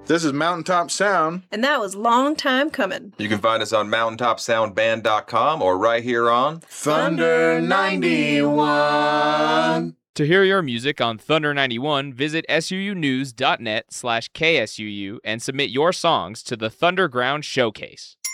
This is Mountaintop Sound. And that was long time coming. You can find us on mountaintopsoundband.com or right here on Thunder 91. To hear your music on Thunder 91, visit suunews.net/KSUU and submit your songs to the Thunderground Showcase.